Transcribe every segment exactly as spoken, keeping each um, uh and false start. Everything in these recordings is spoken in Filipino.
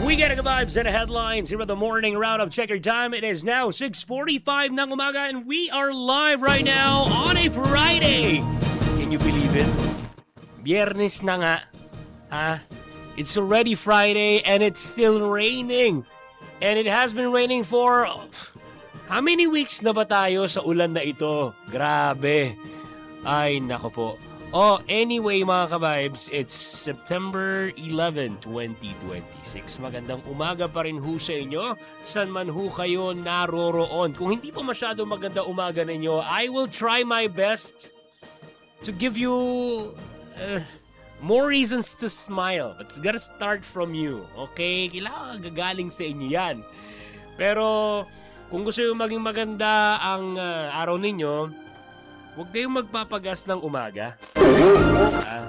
We get the vibes and the headlines here with the morning round of Checker Time. It is now six forty-five ng umaga and we are live right now on a Friday. Can you believe it? Biyernes na nga. Ha? It's already Friday and it's still raining. And it has been raining for... How many weeks na ba tayo sa ulan na ito? Grabe. Ay, nako po. Oh, anyway mga ka-vibes, it's September eleventh, twenty twenty-six. Magandang umaga pa rin ho sa inyo. San man ho kayo naroroon. Kung hindi po masyado maganda umaga ninyo, I will try my best to give you uh, more reasons to smile. It's gotta start from you, okay? Kailangan gagaling sa inyo yan. Pero kung gusto yung maging maganda ang uh, araw ninyo, huwag kayong magpapagas ng umaga. Ah.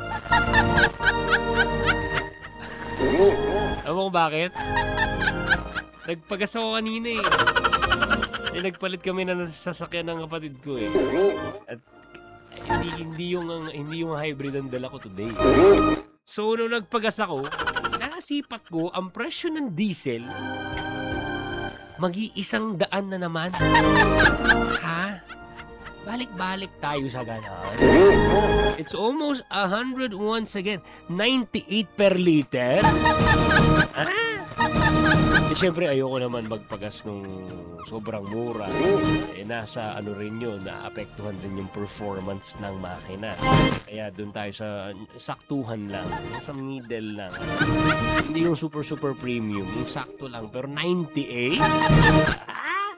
Alam mo kung bakit? Nagpagas ako kanina eh. eh. Nagpalit kami na sasakyan ng kapatid ko eh. At eh, hindi, hindi, yung, hindi yung hybrid ang dala ko today. So, nung nagpagas ako, nakasipat ko ang presyo ng diesel mag-iisang daan na naman. Ha? Balik-balik tayo sa ganon. It's almost one hundred once again. ninety-eight per liter. Ah! Eh, siyempre, ayoko naman magpagas nung sobrang mura. Eh, nasa ano rin yun, naapektuhan din yung performance ng makina. Kaya doon tayo sa saktuhan lang. Sa middle lang. Hindi yung super-super premium. Yung sakto lang. Pero ninety-eight? Ah!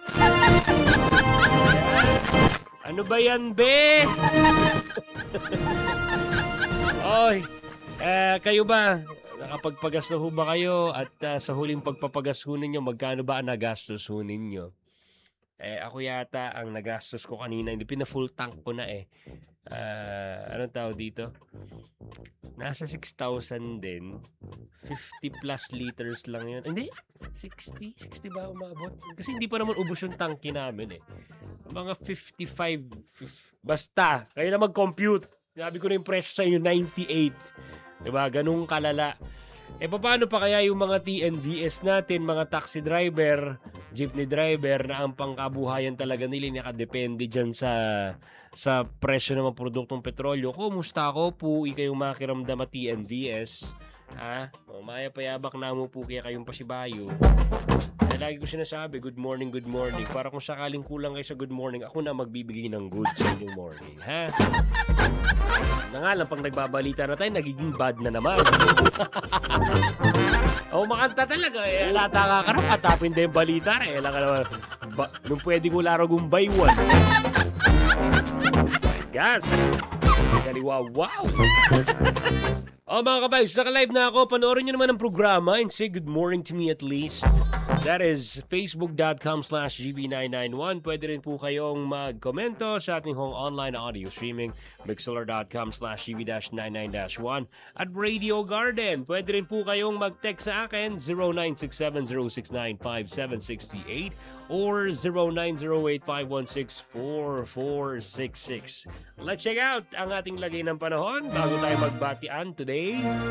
Ano ba yan, be? Oy, eh, kayo ba? Nakapagpagas na ho ba kayo? At uh, sa huling pagpapagas ho ninyo, magkano ba ang nagastos ho ninyo? Eh, ako yata ang nagastos ko kanina. Hindi, pina-full tank ko na eh. Uh, anong tawag dito? Nasa six thousand din. fifty plus liters lang yun. Hindi, sixty? sixty ba umabot? Kasi hindi pa naman ubos yung tanki namin eh. Mga fifty-five. Basta, kayo na mag-compute. Sabi ko na yung presyo sa inyo, ninety-eight. Diba? Ganung kalala. Eh, paano pa kaya yung mga T N V S natin, mga taxi driver, jeepney driver, na ang pangkabuhayan talaga nila nakadepende dyan sa sa presyo ng mga produktong petrolyo. Kumusta ako po, ikayong makiramdam at T N V S? Ha? O, maya payabak na mo po kaya kayong pasibayo. Eh, lagi ko sinasabi, good morning, good morning. Para kung sakaling kulang kayo sa good morning, ako na magbibigay ng good sa inyong morning. Ha? Na nga lang, pag nagbabalita na tayo, nagiging bad na naman. O, makanta talaga. Eh, lata ka ka na, patapin din yung balita. Eh, lang ka naman, ba, nung pwede ko laro gumbay one. Gas. Kaliwa, wow. Oh, mga ka-vibes, naka-live na ako. Panoorin nyo naman ang programa and say good morning to me at least. That is facebook.com slash gv991. Pwede rin po kayong mag-komento sa ating hong online audio streaming, mixler.com slash gv99-1 at Radio Garden. Pwede rin po kayong mag-text sa akin zero nine six seven zero six nine five seven six eight or zero nine zero eight five one six four four six six. Let's check out ang ating lagay ng panahon bago tayo magbatian today.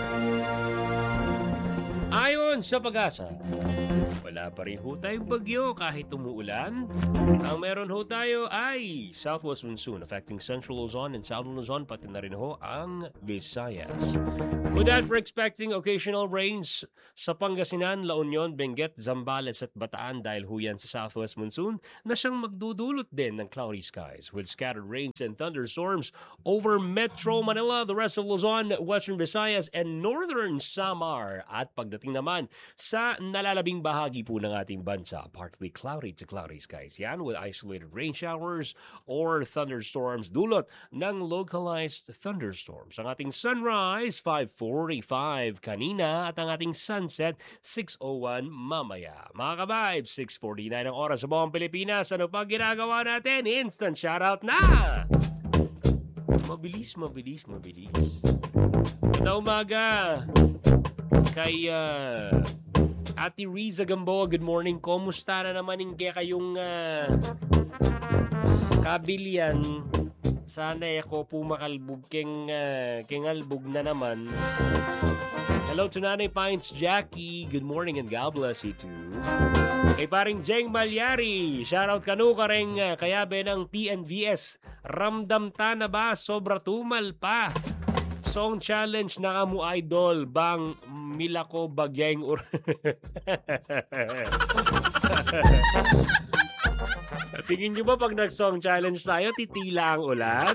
Ayon sa Pag-asa, wala pa rin ho tayong bagyo kahit umuulan. Ang meron ho tayo ay southwest monsoon affecting central Luzon and southern Luzon, pati na rin ho ang Visayas. With that, we're expecting occasional rains sa Pangasinan, La Union, Benguet, Zambales at Bataan dahil ho yan sa southwest monsoon na siyang magdudulot din ng cloudy skies with scattered rains and thunderstorms over Metro Manila, the rest of Luzon, Western Visayas, and Northern Samar. At pagdating naman sa nalalabing bahagi po ng ating bansa, partly cloudy to cloudy skies yan with isolated rain showers or thunderstorms dulot ng localized thunderstorms. Ang ating sunrise, five forty-five kanina at ang ating sunset, six oh one mamaya. Mga ka-vibes, six forty-nine ang oras sa buong Pilipinas. Ano pa ginagawa natin? Instant shoutout na! Mabilis, mabilis, mabilis. Ito umaga kay uh, Ate Riza Gamboa, good morning. Kumusta na naman yung kaya kayong uh, kabilyan? Sana ako po makalbog keng uh, kengalbog na naman. Hello to Nanay Pines Jackie. Good morning and God bless you too. Kay paring Jeng Malyari. Shoutout kanu ka rin kaya be ng T N V S. Ramdam ta na ba? Sobra tumal pa. Song challenge na kamu idol. Bang milako bagyeng ur... Tingin nyo ba pag nag-song challenge tayo, titila ang ulan?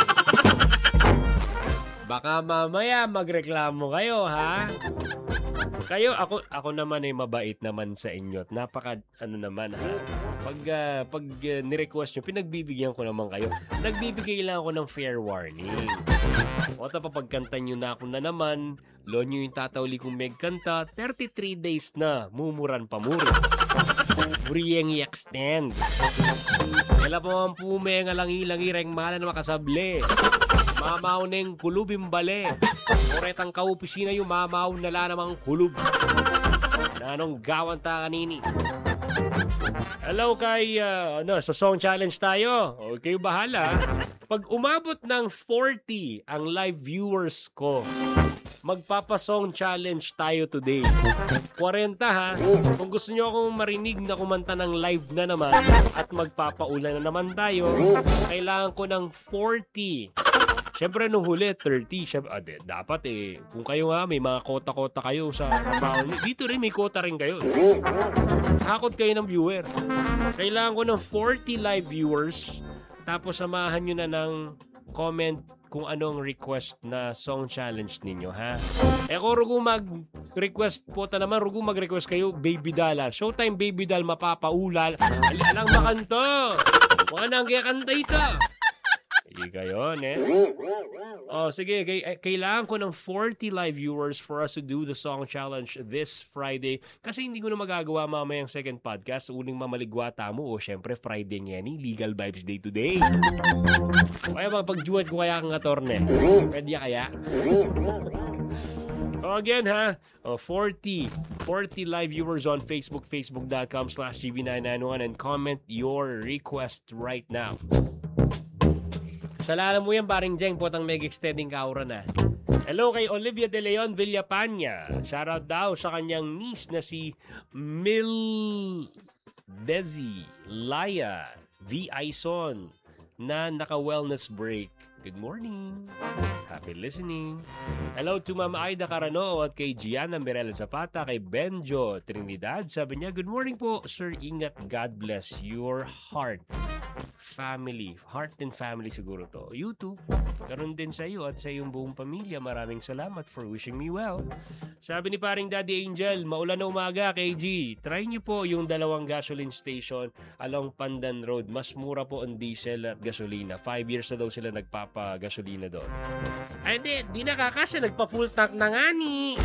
Baka mamaya magreklamo kayo, ha? Kayo, ako ako naman ay mabait naman sa inyo. At napaka, ano naman, ha? Pag, uh, pag uh, nirequest nyo, pinagbibigyan ko naman kayo. Nagbibigay lang ako ng fair warning. O tapapagkanta nyo na ako na naman, lo nyo yung tatawli kong megkanta, thirty-three days na, mumuran pa mura. Buriyeng i-extend. Kala po ang pume nga langi-langi reng mala na makasable. Mamaw neng kulubim bale. Oretang kaupisina yung mamaw nala namang kulub. Nanong gawan ta kanini. Hello kay, uh, ano, sa song challenge tayo. Okay, bahala. Pag umabot ng forty ang live viewers ko, magpapasong challenge tayo today. forty ha. Kung gusto nyo akong marinig na kumanta ng live na naman at magpapaulan na naman tayo, kailangan ko ng forty. Siyempre nung huli, thirty. Siyempre, ah, de, dapat eh, kung kayo nga, may mga kota-kota kayo sa trabaho. Dito rin, may kota rin kayo. Hakot kayo ng viewer. Kailangan ko ng forty live viewers. Tapos samahan nyo na ng comment kung anong request na song challenge ninyo, ha? Eh kung rugo mag-request po ta naman, rugo mag-request kayo, Baby Doll. Showtime Baby Doll, mapapaulal. Alang makanto. Mga nang kaya kanta ito. Ika yun, eh. Oh, sige, k- kailangan ko ng forty live viewers for us to do the song challenge this Friday. Kasi hindi ko na magagawa mamayang second podcast. Uling mamaligwata mo. O, syempre, Friday nga ni. Legal Vibes Day today. Kaya mapag-duet ko kaya kang atorne. Pwede kaya? So again, ha? Oh, forty. forty live viewers on Facebook. Facebook.com slash GV nine nine one and comment your request right now. Salamat mo yan, paring Jeng, potang meg extending kaura na. Hello kay Olivia De Leon Villapanya. Shoutout daw sa kanyang niece na si Mil Desi Laya V. Aison na naka-wellness break. Good morning. Happy listening. Hello to Mama Aida Carano at kay Gianna Mirela Zapata, kay Benjo Trinidad. Sabi niya, good morning po, Sir Ingat. God bless your heart. Family. Heart and family siguro to. You too. Karoon din sa iyo at sa iyong buong pamilya. Maraming salamat for wishing me well. Sabi ni paring Daddy Angel, maulan na umaga, K G. Try niyo po yung dalawang gasoline station along Pandan Road. Mas mura po ang diesel at gasolina. Five years na daw sila nagpapagasolina doon. Ay, di, di nakakasya. Nagpa-full tank na nga ni.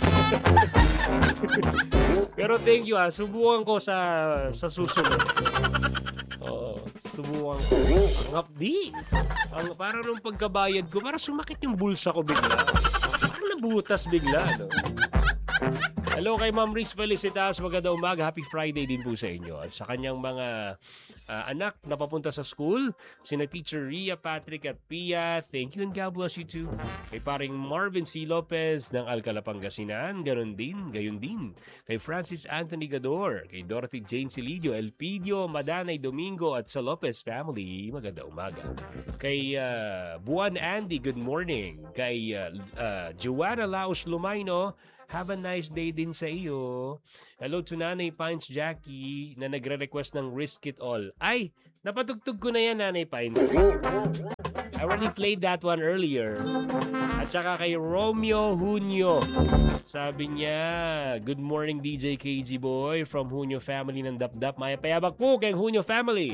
Pero thank you ha. Subukan ko sa, sa susunod. Oo. Subukan ko. Ang hapdi. Ang, para nung pagkabayad ko, para sumakit yung bulsa ko bigla. Parang nabutas bigla, no? Hello kay Ma'am Riz Felicitas. Magandang umaga. Happy Friday din po sa inyo. At sa kanyang mga uh, anak na papunta sa school, sina Teacher Ria, Patrick at Pia. Thank you and God bless you too. Kay paring Marvin C. Lopez ng Alcala, Pangasinan. Ganon din. Gayon din. Kay Francis Anthony Gador. Kay Dorothy Jane Silidio, Elpidio, Madanay Domingo at sa Lopez family. Magandang umaga. Kay uh, Buwan Andy, good morning. Kay uh, uh, Joanna Laos Lumayno, have a nice day din sa iyo. Hello to Nanay Pines Jackie na nagre-request ng Risk It All. Ay, napatugtog ko na yan, Nanay Pines. I already played that one earlier. At saka kay Romeo Junio. Sabi niya, good morning D J K G Boy from Junio family ng Dapdap. Maya payabak po kay Junio family.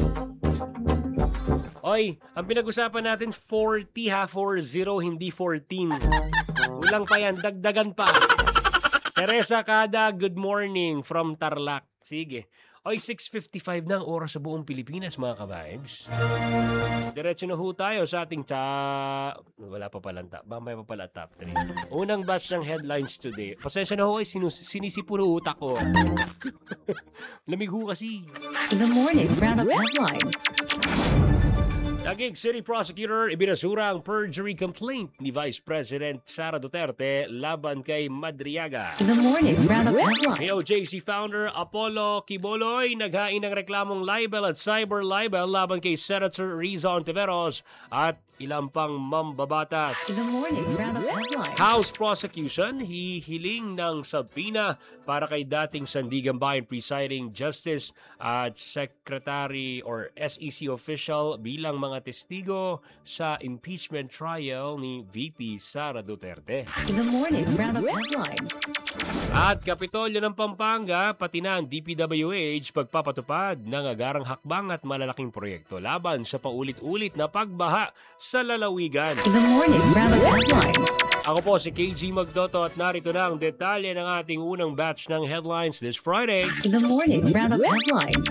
Oy, ang pinag-usapan natin forty ha, forty, hindi fourteen. Ulang pa yan, dagdagan pa. Teresa Cada, good morning from Tarlac. Sige. Oy, six fifty-five na ang oras sa buong Pilipinas, mga ka-vibes. Diretso na ho tayo sa ating ta... Wala pa pala top. Mamaya pa pala top three. Unang batch ng headlines today. Pasensya na ho, ay sinus- sinisipuno utak ko. Lamig ho kasi. The morning round of headlines. Taguig City Prosecutor ibinasura ang perjury complaint ni Vice President Sara Duterte laban kay Madriaga. The morning roundup headline. P O J C founder Apollo Quiboloy naghain ng reklamong libel at cyber libel laban kay Senator Riza Ontiveros at ilang pang mambabatas. The morning roundup headline. House prosecution hihiling ng subpoena para kay dating Sandigan Bayan Presiding Justice at Secretary or S E C official bilang mga testigo sa impeachment trial ni V P Sara Duterte. The morning roundup headlines. At Kapitolyo ng Pampanga, pati na ang D P W H pagpapatupad ng agarang hakbang at malalaking proyekto laban sa paulit-ulit na pagbaha sa lalawigan. The morning roundup headlines. Ako po si K G Magdoto at narito na ang detalye ng ating unang batch ng headlines this Friday. The morning roundup headlines.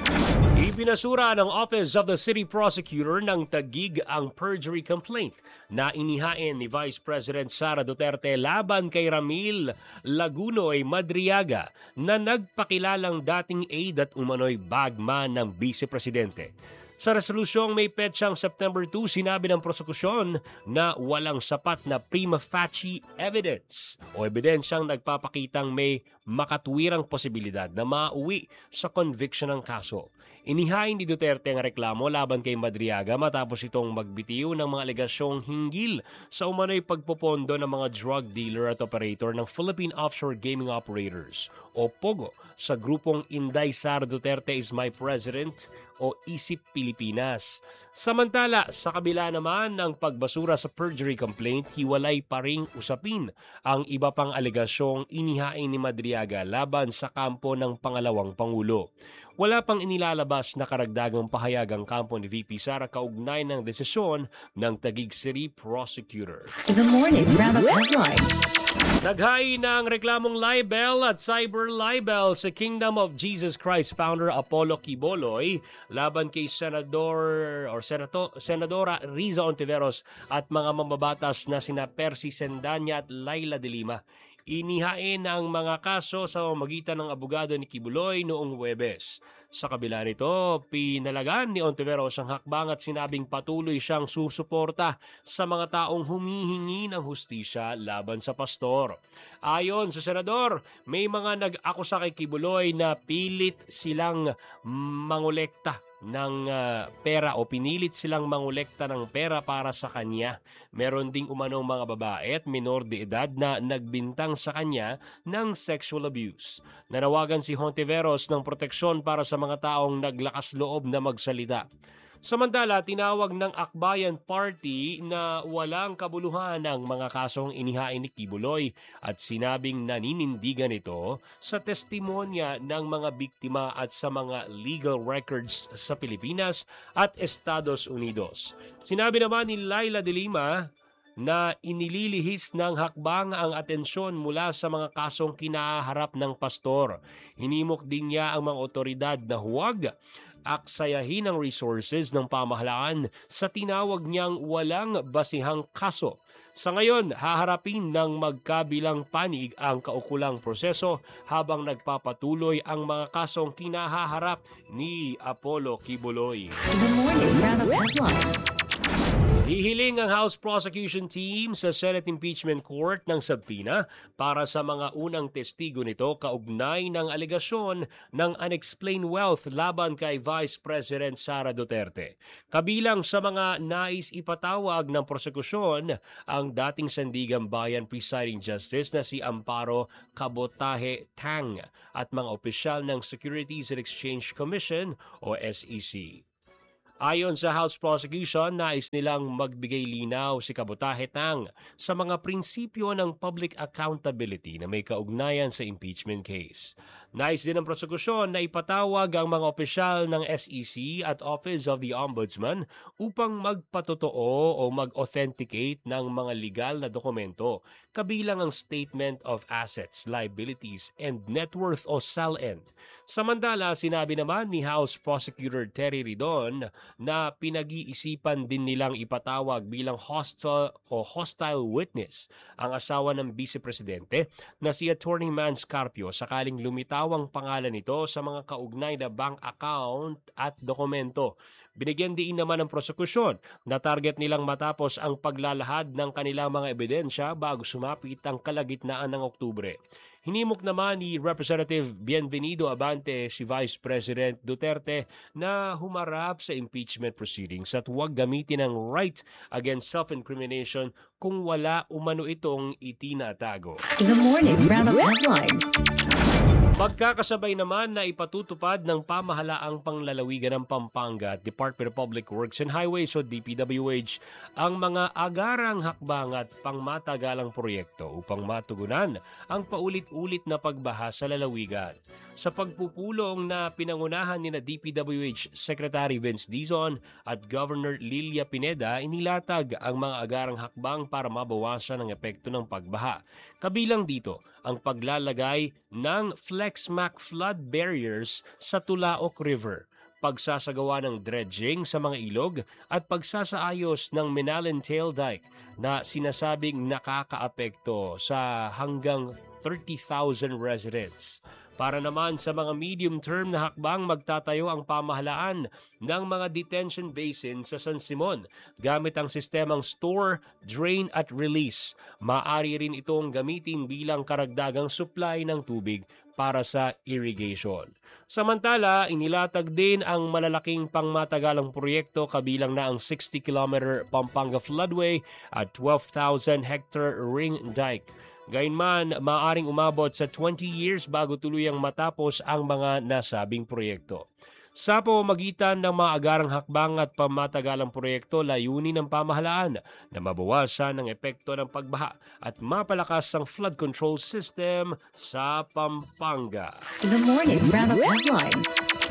Ibinasura ng Office of the City Prosecutor ng Taguig ang perjury complaint na inihain ni Vice President Sara Duterte laban kay Ramil Lagunoy Madriaga na nagpakilalang dating aide at umano'y bagman ng Vice Presidente. Sa resolusyong may petsang September two, sinabi ng prosekusyon na walang sapat na prima facie evidence o ebidensyang nagpapakitang may makatwirang posibilidad na mauwi sa conviction ng kaso. Inihain ni Duterte ang reklamo laban kay Madriaga matapos itong magbitiw ng mga alegasyong hinggil sa umano'y pagpopondo ng mga drug dealer at operator ng Philippine Offshore Gaming Operators o POGO sa grupong Inday Sara Duterte is My President o Isip Pilipinas. Samantala, sa kabila naman ng pagbasura sa perjury complaint, hiwalay pa ring usapin ang iba pang alegasyong inihain ni Madriaga laban sa kampo ng pangalawang Pangulo. Wala pang inilalabas na karagdagang pahayag ang kampo ni V P Sara kaugnay ng desisyon ng Taguig City Prosecutor. The morning roundup headlines. Naghain ng reklamong libel at cyber libel sa Kingdom of Jesus Christ founder Apollo Quiboloy laban kay Senador or Senato, Senadora Riza Ontiveros at mga mambabatas na sina Percy Sendanya at Laila de Lima. Inihain ang mga kaso sa magitan ng abogado ni Quiboloy noong Huwebes. Sa kabila nito, pinalagan ni Ontiveros ang hakbang at sinabing patuloy siyang susuporta sa mga taong humihingi ng hustisya laban sa pastor. Ayon sa senador, may mga nag-akusa kay Quiboloy na pilit silang mangolekta ng uh, pera o pinilit silang mangolekta ng pera para sa kanya. Meron ding umanong mga babae at minor de edad na nagbintang sa kanya ng sexual abuse. Nanawagan si Hontiveros ng proteksyon para sa mga taong naglakas loob na magsalita. Samantala, tinawag ng Akbayan Party na walang kabuluhan ang mga kasong inihain ni Quiboloy at sinabing naninindigan ito sa testimonya ng mga biktima at sa mga legal records sa Pilipinas at Estados Unidos. Sinabi naman ni Laila de Lima na inililihis ng hakbang ang atensyon mula sa mga kasong kinaharap ng pastor. Hinimok din niya ang mga otoridad na huwag aksayahin ang resources ng pamahalaan sa tinawag niyang walang basihang kaso. Sa ngayon, haharapin ng magkabilang panig ang kaukulang proseso habang nagpapatuloy ang mga kasong kinahaharap ni Apollo Quiboloy. The morning roundup headlines. Hihiling ang House Prosecution Team sa Senate Impeachment Court ng subpoena para sa mga unang testigo nito kaugnay ng alegasyon ng unexplained wealth laban kay Vice President Sara Duterte. Kabilang sa mga nais ipatawag ng prosekusyon ang dating Sandigan Bayan Presiding Justice na si Amparo Cabotaje Tang at mga opisyal ng Securities and Exchange Commission o S E C. Ayon sa House Prosecution, nais nilang magbigay linaw si Cabotaje Tang sa mga prinsipyo ng public accountability na may kaugnayan sa impeachment case. Nais din ng prosekusyon na ipatawag ang mga opisyal ng S E C at Office of the Ombudsman upang magpatotoo o mag-authenticate ng mga legal na dokumento, kabilang ang Statement of Assets, Liabilities, and Net Worth o S A L N. Samantala, sinabi naman ni House Prosecutor Terry Ridon na pinag-iisipan din nilang ipatawag bilang hostile o hostile witness ang asawa ng Vice Presidente na si Attorney Mans Carpio sakaling lumitaw ang pangalan nito sa mga kaugnay na bank account at dokumento. Binigyan diin naman ng prosekusyon na target nilang matapos ang paglalahad ng kanilang mga ebidensya bago sumapit ang kalagitnaan ng Oktubre. Hinimok naman ni Representative Bienvenido Abante si Vice President Duterte na humarap sa impeachment proceedings at huwag gamitin ang right against self-incrimination kung wala umano itong itinatago. The morning roundup headlines. Pagkakasabay naman na ipatutupad ng pamahalaang panglalawigan ng Pampanga at Department of Public Works and Highways o D P W H ang mga agarang hakbang at pangmatagalang proyekto upang matugunan ang paulit-ulit na pagbaha sa lalawigan. Sa pagpupulong na pinangunahan ni na D P W H Secretary Vince Dizon at Governor Lilia Pineda, inilatag ang mga agarang hakbang para mabawasan ang epekto ng pagbaha. Kabilang dito ang paglalagay ng FlexMac flood barriers sa Tulaok River, pagsasagawa ng dredging sa mga ilog at pagsasaayos ng Minalin Tail Dike na sinasabing nakakaapekto sa hanggang thirty thousand residents. Para naman sa mga medium-term na hakbang, magtatayo ang pamahalaan ng mga detention basin sa San Simon gamit ang sistemang store, drain at release. Maaari rin itong gamitin bilang karagdagang supply ng tubig para sa irrigation. Samantala, inilatag din ang malalaking pangmatagalang proyekto kabilang na ang sixty kilometer Pampanga Floodway at twelve thousand hectare ring dike. Gayunman, maaaring umabot sa twenty years bago tuluyang matapos ang mga nasabing proyekto. Sa pamamagitan ng mga agarang hakbang at pamatagalang proyekto, layunin ng pamahalaan na mabawasan ang epekto ng pagbaha at mapalakas ang flood control system sa Pampanga. The morning roundup headlines.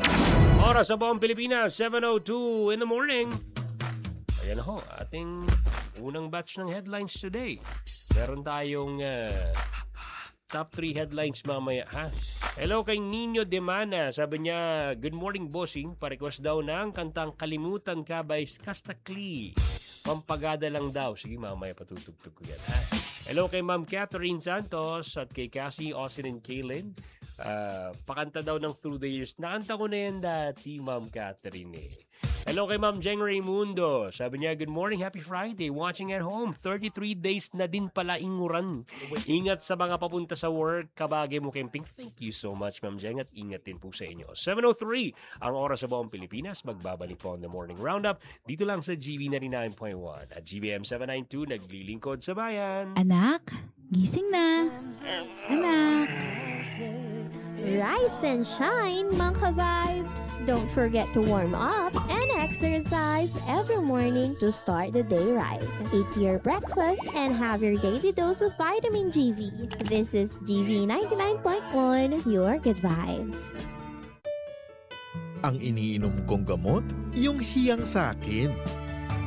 Oras sa buong Pilipinas, seven oh two in the morning. Ayan ho, ating unang batch ng headlines today. Meron tayong uh, top three headlines mamaya, ha? Hello kay Nino Demana. Sabi niya, good morning, bossing. Pa-request daw ng kantang Kalimutan Ka by Kastakli. Pampagada lang daw. Sige, mamaya patutugtog ko yan, ha? Hello kay Ma'am Catherine Santos at kay Cassie, Austin, and Kaylin. Uh, pakanta daw ng Through the Years. Nakanta ko na yan dati, Ma'am Catherine, eh. Hello kay Ma'am Jeng Raimundo. Sabi niya, good morning, happy Friday. Watching at home. thirty-three days na din pala inguran. Ingat sa mga papunta sa work. Kabagay mo camping. Thank you so much, Ma'am Jeng. At ingat din po sa inyo. seven oh three ang oras sa buong Pilipinas. Magbabalik po ang The Morning Roundup. Dito lang sa G V ninety-nine point one. At G V M seven ninety-two, naglilingkod sa bayan. Anak, gising na. Anak. Rise and shine, mga ka-vibes! Don't forget to warm up and exercise every morning to start the day right. Eat your breakfast and have your daily dose of vitamin G V. This is G V ninety-nine point one, your good vibes. Ang iniinom kong gamot, yung hiyang sa akin.